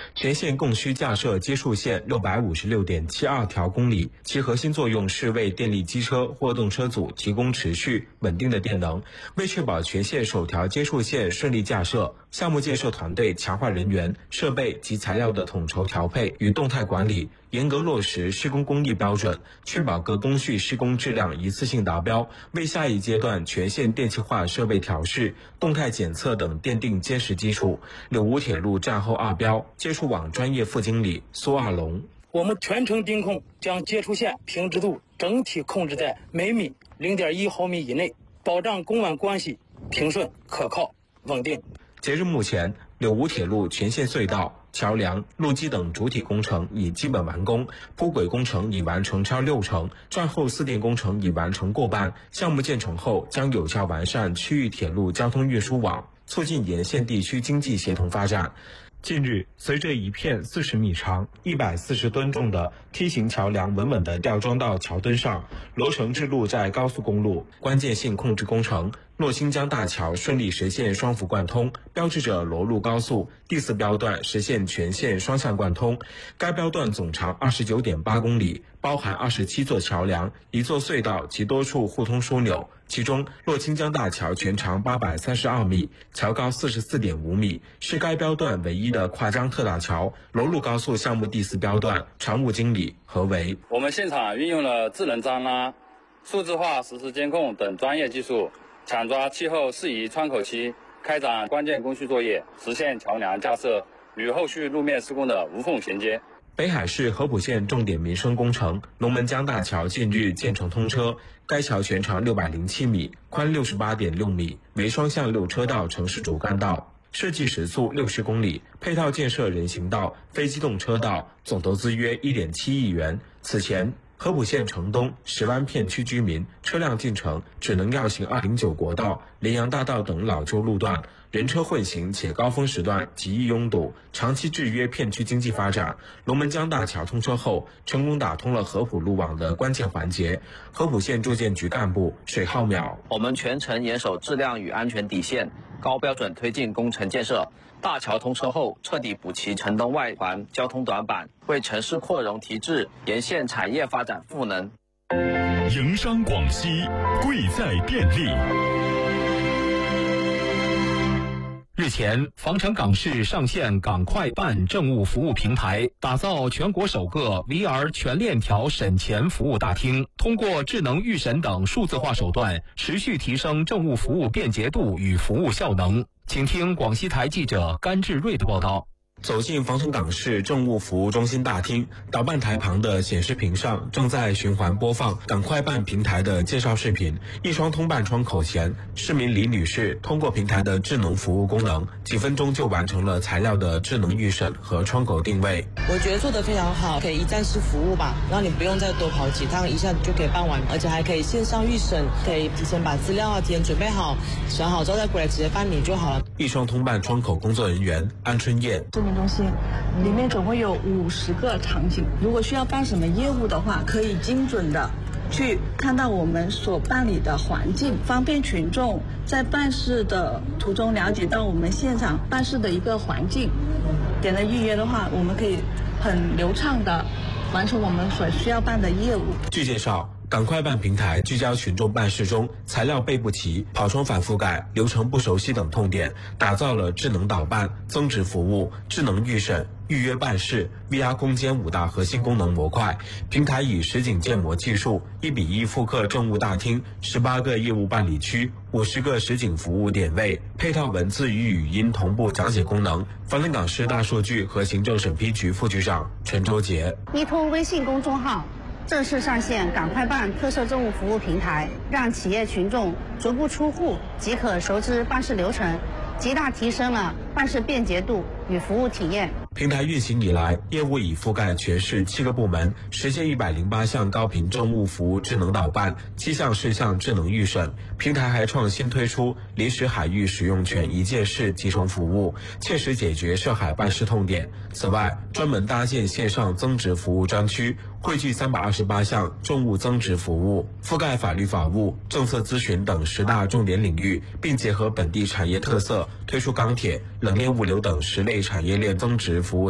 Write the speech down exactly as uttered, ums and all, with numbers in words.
全线共需架设接数线六百五十六点七二条公里，其核心作用是为电力机车或动车组提供持续稳定的电能。为确保全线首条接数线顺利架设，项目建设团队强化人员、设备及材料的统筹调配与动态管理，严格落实施工工艺标准，确保各工序施工质量一次性达标，为下一阶段全线电气化设备调试、动态检测等奠定坚实基础。柳吴铁路战后二标接触网专业副经理苏二龙： 我们全程盯控，将接触线平直度整体控制在每米 零点一毫米以内，保障公网关系平顺、可靠、稳定。 截至目前，柳吴铁路全线隧道、桥梁、路基等主体工程已基本完工，铺轨工程已完成超六成，站后四电工程已完成过半。项目建成后，将有效完善区域铁路交通运输网，促进沿线地区经济协同发展。近日，随着一片四十米长、一百四十吨重的梯形桥梁稳稳地吊装到桥墩上，罗城至陆寨高速公路关键性控制工程洛新江大桥顺利实现双辅贯通，标志着罗陆高速第四标段实现全线双向贯通。该标段总长 二十九点八公里，包含二十七座桥梁、一座隧道及多处互通枢纽。其中，洛清江大桥全长八百三十二米，桥高 四十四点五米，是该标段唯一的跨江特大桥。罗陆高速项目第四标段常务经理何为： 我们现场运用了智能张拉、数字化实时监控等专业技术，抢抓气候适宜窗口期，开展关键工序作业，实现桥梁架设与后续路面施工的无缝衔接。 北海市合浦县重点民生工程龙门江大桥近日建成通车，该桥全长六百零七米，宽 六十八点六米，为双向六车道城市主干道，设计时速六十公里，配套建设人行道、非机动车道，总投资约 一点七亿元。此前，合浦县城东、石湾片区居民车辆进城只能绕行二零九国道、联阳大道等老旧路段，人车混行且高峰时段极易拥堵，长期制约片区经济发展。龙门江大桥通车后，成功打通了合浦路网的关键环节。合浦县住建局干部水浩淼： 我们全程严守质量与安全底线，高标准推进工程建设。大桥通车后，彻底补齐城东外环交通短板，为城市扩容提质、沿线产业发展赋能。 营商广西，贵在便利。日前，防城港市上线港快办政务服务平台，打造全国首个 V R 全链条审前服务大厅，通过智能预审等数字化手段，持续提升政务服务便捷度与服务效能。请听广西台记者甘志瑞的报道。 走进防城港市政务服务中心大厅，导办台旁的显示屏上正在循环播放港快办平台的介绍视频。一双通办窗口前，市民李女士通过平台的智能服务功能，几分钟就完成了材料的智能预审和窗口定位。 我觉得做得非常好，可以一站式服务吧，让你不用再多跑几趟，一下子就可以办完，而且还可以线上预审，可以提前把资料啊提前准备好，审好之后再过来直接办理就好了。 一双通办窗口工作人员安春燕： 中心里面总共有五十个场景，如果需要办什么业务的话，可以精准的去看到我们所办理的环境，方便群众在办事的途中了解到我们现场办事的一个环境。点了预约的话，我们可以很流畅的完成我们所需要办的业务。 据介绍，港快办平台聚焦群众办事中材料备不齐、跑窗反覆盖、流程不熟悉等痛点，打造了智能导办、增值服务、智能预审、预约办事、V R 空间五大核心功能模块。平台以实景建模技术，一比一复刻政务大厅十八个业务办理区、五十个实景服务点位，配套文字与语音同步讲解功能。防城港市大数据和行政审批局副局长陈周杰： 依托微信公众号正式上线港快办特色政务服务平台，让企业群众足不出户即可熟知办事流程，极大提升了办事便捷度与服务体验。 平台运行以来，业务已覆盖全市七个部门，实现一百零八项高频政务服务智能导办，七项事项智能预审。平台还创新推出临时海域使用权一键式集成服务，切实解决涉海办事痛点。此外，专门搭建线上增值服务专区，汇聚三百二十八项政务增值服务，覆盖法律法务、政策咨询等十大重点领域，并结合本地产业特色，推出钢铁、冷链物流等十类产业链增值服务